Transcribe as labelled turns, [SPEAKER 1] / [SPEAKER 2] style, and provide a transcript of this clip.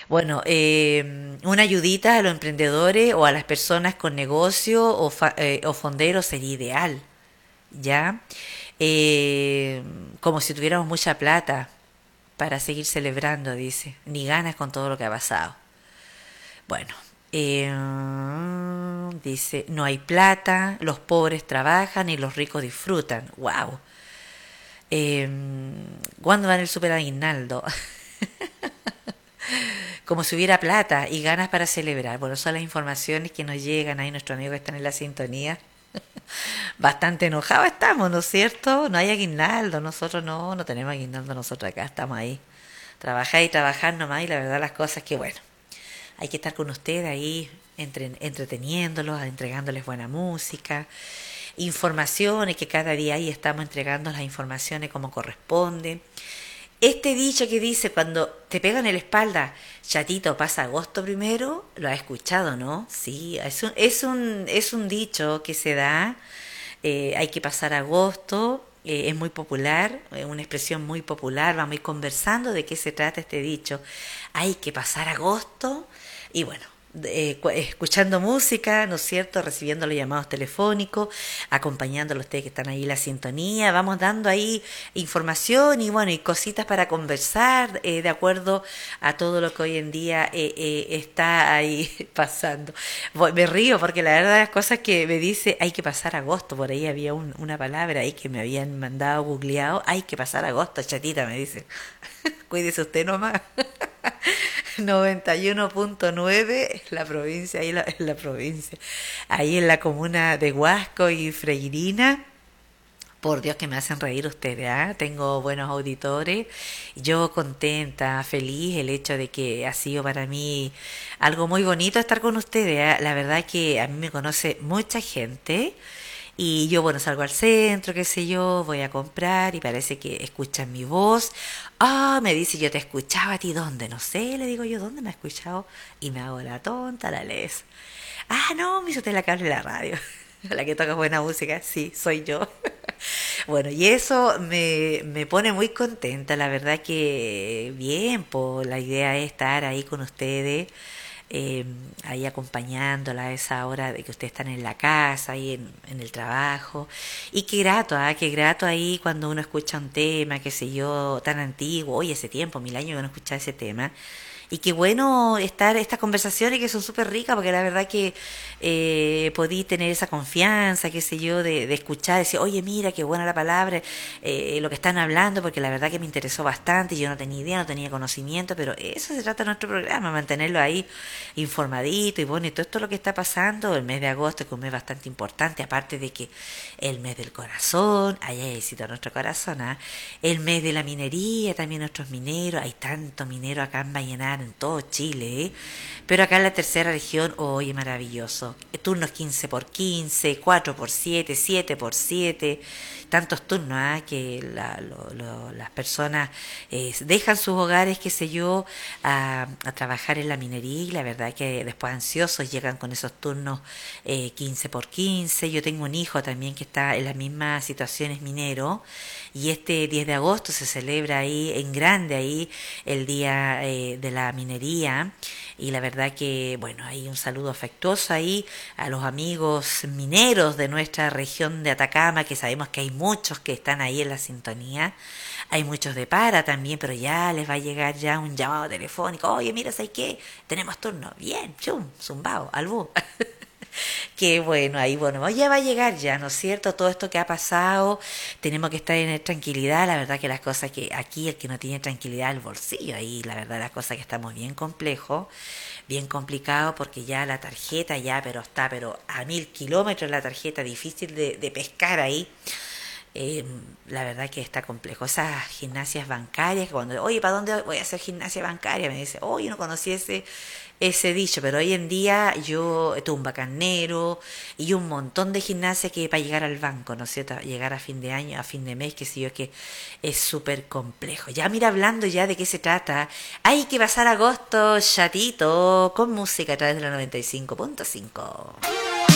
[SPEAKER 1] Bueno, una ayudita a los emprendedores o a las personas con negocio o fonderos sería ideal, ¿ya? Como si tuviéramos mucha plata para seguir celebrando, dice, ni ganas con todo lo que ha pasado. Bueno, dice, no hay plata, los pobres trabajan y los ricos disfrutan. ¡Wow! Eh, ¿Cuándo van el super aguinaldo? Como si hubiera plata y ganas para celebrar. Bueno, son las informaciones que nos llegan ahí, nuestros amigos que están en la sintonía. Bastante enojados estamos, ¿no es cierto? No hay aguinaldo, nosotros no tenemos aguinaldo, nosotros acá estamos ahí. Trabajar y trabajar nomás y la verdad las cosas que bueno, hay que estar con ustedes ahí entreteniéndolos, entregándoles buena música, informaciones que cada día ahí estamos entregando las informaciones como corresponde. Este dicho que dice cuando te pegan en la espalda, chatito, pasa agosto primero, lo has escuchado, ¿no? Sí, es un dicho que se da, hay que pasar agosto, es muy popular, una expresión muy popular, vamos a ir conversando de qué se trata este dicho. Hay que pasar agosto y bueno, escuchando música, ¿no es cierto? Recibiendo los llamados telefónicos, acompañándolo a ustedes que están ahí en la sintonía, vamos dando ahí información y bueno, y cositas para conversar de acuerdo a todo lo que hoy en día está ahí pasando. Me río porque la verdad las cosas que me dice hay que pasar agosto, por ahí había una palabra ahí que me habían mandado googleado, hay que pasar agosto, chatita, me dice. Cuídese usted nomás. 91.9 la provincia, ahí en la provincia, ahí en la comuna de Huasco y Freirina. Por Dios que me hacen reír ustedes, ¿ah? Tengo buenos auditores. Yo contenta, feliz, el hecho de que ha sido para mí algo muy bonito estar con ustedes, ¿ah? La verdad que a mí me conoce mucha gente y yo, bueno, salgo al centro, qué sé yo, voy a comprar y parece que escuchan mi voz. Ah, me dice, yo te escuchaba a ti, ¿dónde? No sé, le digo yo, ¿dónde me ha escuchado? Y me hago la tonta, la lees. Ah, no, me hizo usted la cable de la radio. La que toca buena música, sí, soy yo. Bueno, y eso me pone muy contenta, la verdad que bien, pues la idea es estar ahí con ustedes, eh, ahí acompañándola a esa hora de que ustedes están en la casa, ahí en el trabajo. Y qué grato, ¿ah? Qué grato ahí cuando uno escucha un tema, qué sé yo, tan antiguo, oye, ese tiempo, 1000 años que no escuchaba ese tema. Y qué bueno estar estas conversaciones que son súper ricas, porque la verdad que podí tener esa confianza, qué sé yo, de escuchar, decir, oye, mira, qué buena la palabra, lo que están hablando, porque la verdad que me interesó bastante, yo no tenía idea, no tenía conocimiento, pero eso se trata de nuestro programa, mantenerlo ahí informadito y bueno, y todo esto lo que está pasando, el mes de agosto, que es un mes bastante importante, aparte de que el mes del corazón, hay éxito en nuestro corazón, ¿ah? El mes de la minería, también nuestros mineros, hay tanto minero acá en Vallenar, en todo Chile, ¿eh? Pero acá en la tercera región, oye, maravilloso. Turnos 15x15, 4x7, 7x7, tantos turnos, ¿ah? Que las personas dejan sus hogares, qué sé yo, a trabajar en la minería y la verdad que después ansiosos llegan con esos turnos 15x15. Yo tengo un hijo también que está en la misma situación, es minero, y este 10 de agosto se celebra ahí en grande ahí el día de la minería y la verdad que bueno, hay un saludo afectuoso ahí a los amigos mineros de nuestra región de Atacama, que sabemos que hay muchos que están ahí en la sintonía. Hay muchos de para también, pero ya les va a llegar ya un llamado telefónico. Oye, mira, ¿sabes qué? Tenemos turno. Bien, chum, zumbao, albú. Qué bueno, ahí bueno, ya va a llegar ya, ¿no es cierto? Todo esto que ha pasado, tenemos que estar en tranquilidad, la verdad que las cosas que aquí el que no tiene tranquilidad el bolsillo, ahí la verdad las cosas que estamos bien complejos, bien complicado porque ya la tarjeta ya, pero está, pero a 1000 kilómetros la tarjeta, difícil de pescar ahí. Eh, la verdad que está complejo. Esas gimnasias bancarias, que cuando, oye, ¿para dónde voy a hacer gimnasia bancaria? Me dice, oye, no conocí ese dicho, pero hoy en día yo tumba carnero y un montón de gimnasia que para llegar al banco, ¿no es cierto? Llegar a fin de año, a fin de mes, que sé yo, que es súper complejo. Ya mira, hablando ya de qué se trata, hay que pasar agosto chatito con música a través de la 95.5.